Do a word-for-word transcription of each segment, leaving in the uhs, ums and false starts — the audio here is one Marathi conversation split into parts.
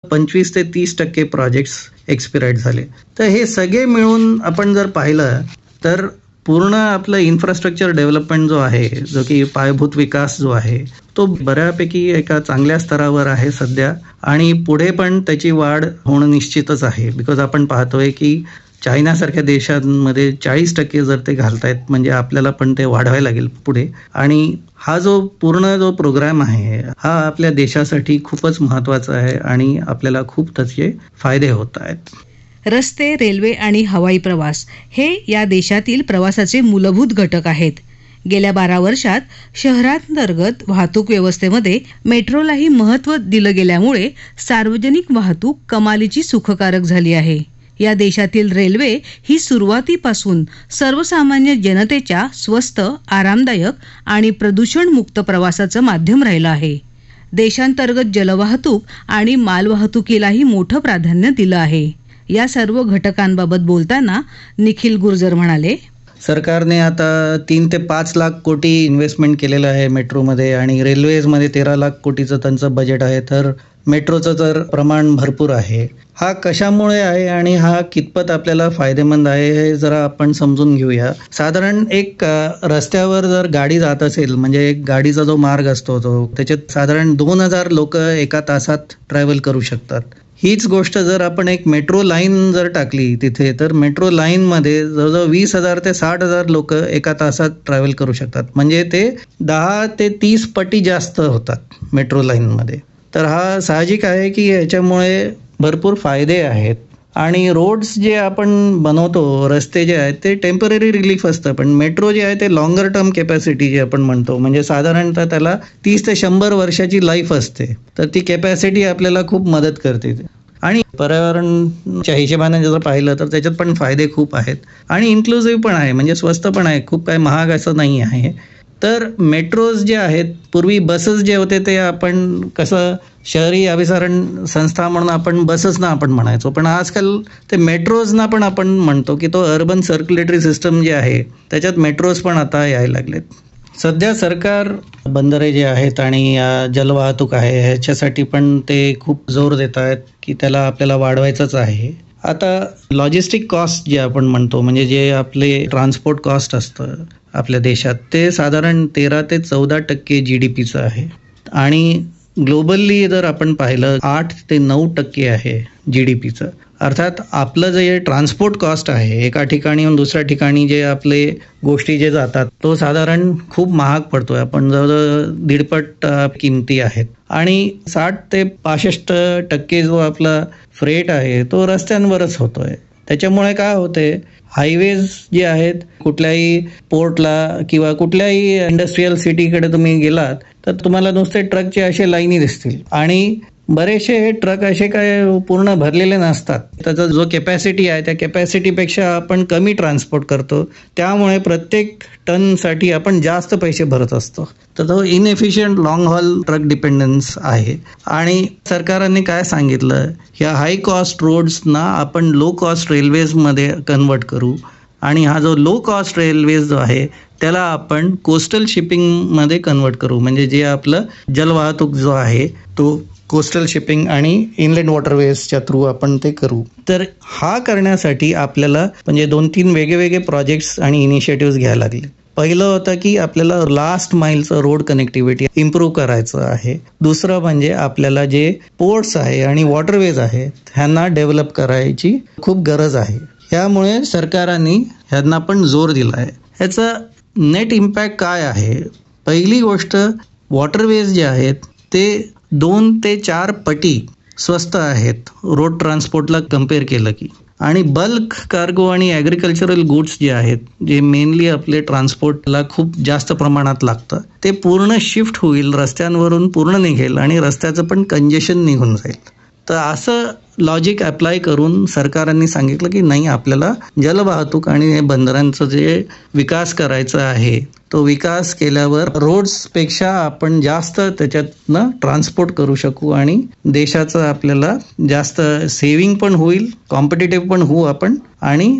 पंचवीस ते तीस टक्के प्रोजेक्ट्स एक्सपिराईड झाले. तर हे सगळे मिळून आपण जर पाहिलं तर पूर्ण आपलं इन्फ्रास्ट्रक्चर डेव्हलपमेंट जो आहे, जो की पायाभूत विकास जो आहे, तो बऱ्यापैकी एका चांगल्या स्तरावर आहे सध्या आणि पुढे पण त्याची वाढ होणं निश्चितच आहे. बिकॉज आपण पाहतोय की चायनासारख्या देशांमध्ये चाळीस टक्के जर ते घालतायत, म्हणजे आपल्याला पण ते वाढवायला लागेल पुढे. आणि हा जो पूर्ण जो प्रोग्राम आहे हा आपल्या देशासाठी खूपच महत्त्वाचा आहे आणि आपल्याला खूप त्याचे फायदे होत आहेत. रस्ते, रेल्वे आणि हवाई प्रवास हे या देशातील प्रवासाचे मूलभूत घटक आहेत. गेल्या बारा वर्षात शहरांतर्गत वाहतूक व्यवस्थेमध्ये मेट्रोलाही महत्त्व दिलं गेल्यामुळे सार्वजनिक वाहतूक कमालीची सुखकारक झाली आहे. या देशातील रेल्वे ही सुरुवातीपासून सर्वसामान्य जनतेच्या स्वस्त, आरामदायक आणि प्रदूषणमुक्त प्रवासाचं माध्यम राहिलं आहे. देशांतर्गत जलवाहतूक आणि मालवाहतुकीलाही मोठं प्राधान्य दिलं आहे. या सर्व घटकांबाबत बोलताना निखिल गुर्जर म्हणाले, सरकारने आता तीन ते पाच लाख कोटी इन्व्हेस्टमेंट केलेलं आहे मेट्रोमध्ये आणि रेल्वेजमध्ये तेरा लाख कोटीचं त्यांचं बजेट आहे. तर मेट्रोचं तर प्रमाण भरपूर आहे. हा कशामुळे आहे आणि हा कितपत आपल्याला फायदेमंद आहे हे जरा आपण समजून घेऊया. साधारण एक रस्त्यावर जर गाडी जात असेल, म्हणजे एक गाडीचा जो मार्ग असतो तो त्याच्यात साधारण दोन हजार लोक एका तासात ट्रॅव्हल करू शकतात. हीच गोष्ट जर आपण एक मेट्रो लाईन जर टाकली तिथे, तर मेट्रो लाईनमध्ये जवळजवळ वीस हजार ते साठ हजार लोक एका तासात ट्रॅव्हल करू शकतात. म्हणजे ते दहा ते तीस पटी जास्त होतात मेट्रो लाईनमध्ये. तर हा साहजिक आहे की याच्यामुळे भरपूर फायदे आहेत. आणि रोड्स जे आपण बनवतो, रस्ते जे आहेत ते टेम्पररी रिलीफ असतं, पण मेट्रो जे आहे ते लॉंगर टर्म कॅपॅसिटी जे आपण म्हणतो, म्हणजे साधारणतः त्याला तीस ते शंभर वर्षाची लाईफ असते. तर ती कॅपॅसिटी आपल्याला खूप मदत करते. आणि पर्यावरणच्या हिशेबाने जर पाहिलं तर त्याच्यात पण फायदे खूप आहेत आणि इन्क्लुझिव्ह पण आहे, म्हणजे स्वस्त पण आहे, खूप काय महाग असं नाही आहे. तर मेट्रोज जे आहेत, पूर्वी बसेस जे होते ते आपण कसं शहरी अभिसरण संस्था म्हणून आपण बसेसना आपण म्हणायचो, पण आजकाल ते मेट्रोजना पण आपण म्हणतो की तो अर्बन सर्क्युलेटरी सिस्टम जे आहे त्याच्यात मेट्रोज पण आता यायला लागलेत. सध्या सरकार बंदरे जे आहेत आणि जलवाहतूक आहे ह्याच्यासाठी पण ते खूप जोर देत आहेत की त्याला आपल्याला वाढवायचंच आहे. आता लॉजिस्टिक कॉस्ट जे आपण म्हणतो, म्हणजे जे आपले ट्रान्सपोर्ट कॉस्ट असतं आपल्या देशात, ते साधारण तेरा ते चौदा टक्के जी डी पीचं आहे आणि ग्लोबली जर आपण पाहिलं आठ ते नऊ टक्के आहे जी डी पीचं. अर्थात आपलं जे ट्रान्सपोर्ट कॉस्ट आहे एका ठिकाणीहून दुसऱ्या ठिकाणी जे आपले गोष्टी जे जातात तो साधारण खूप महाग पडतोय. आपण जवळजवळ दीडपट किमती आहेत आणि साठ ते पासष्ट टक्के जो आपला फ्रेट आहे तो रस्त्यांवरच होतोय. त्याच्यामुळे काय होते, हायवेज जे आहेत, कुठल्याही पोर्टला किंवा कुठल्याही इंडस्ट्रीयल सिटीकडे तुम्ही गेलात तर तुम्हाला नुसते ट्रकचे असे लाईनी दिसतील आणि बरेचसे हे ट्रक असे काय पूर्ण भरलेले नसतात. त्याचा जो कॅपॅसिटी आहे त्या कॅपॅसिटीपेक्षा आपण कमी ट्रान्सपोर्ट करतो, त्यामुळे प्रत्येक टनसाठी आपण जास्त पैसे भरत असतो. तर तो inefficient long hall truck dependence आहे. आणि सरकारने काय सांगितलं, ह्या हाय कॉस्ट रोड्सना आपण लो कॉस्ट रेल्वेजमध्ये कन्वर्ट करू आणि हा जो लो कॉस्ट रेल्वेज जो आहे त्याला आपण कोस्टल शिपिंगमध्ये कन्वर्ट करू, म्हणजे जे आपलं जलवाहतूक जो आहे तो कोस्टल शिपिंग आणि इनलँड वॉटरवेजच्या थ्रू आपण ते करू. तर हा करण्यासाठी आपल्याला म्हणजे दोन तीन वेगवेगळे प्रोजेक्ट्स आणि इनिशिएटिव्ह घ्यायला लागले. पहिलं होतं की आपल्याला लास्ट माईलचं रोड कनेक्टिव्हिटी इम्प्रूव्ह करायचं आहे. दुसरं म्हणजे आपल्याला जे पोर्ट्स आहे आणि वॉटरवेज आहेत ह्यांना डेव्हलप करायची खूप गरज आहे. यामुळे सरकारने ह्यांना पण जोर दिला आहे. ह्याचा नेट इम्पॅक्ट काय आहे? पहिली गोष्ट, वॉटरवेज जे आहेत ते दोन ते चार पटी स्वस्त आहेत रोड ट्रान्सपोर्टला कम्पेअर केलं की. आणि बल्क कार्गो आणि ॲग्रिकल्चरल गुड्स जे आहेत, जे मेनली आपले ट्रान्सपोर्टला खूप जास्त प्रमाणात लागतं, ते पूर्ण शिफ्ट होईल, रस्त्यांवरून पूर्ण निघेल आणि रस्त्याचं पण कंजेशन निघून जाईल. तर असं लॉजिक अप्लाय करून सरकारने सांगितलं की नाही, आपल्याला जलवाहतूक आणि बंदरांचं जे विकास करायचा आहे तो विकास केल्यावर रोड्सपेक्षा आपण जास्त त्याच्यातनं ट्रान्सपोर्ट करू शकू आणि देशाचं आपल्याला जास्त सेव्हिंग पण होईल, कॉम्पिटिटिव्ह पण होऊ आपण आणि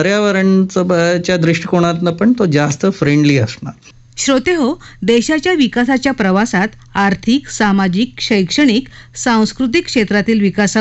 पर्यावरणच्या दृष्टिकोनातनं पण तो जास्त फ्रेंडली असणार. श्रोते हो, देशाच्या विकासाच्या प्रवासात आर्थिक, सामाजिक, शैक्षणिक, सांस्कृतिक क्षेत्रातील विकासा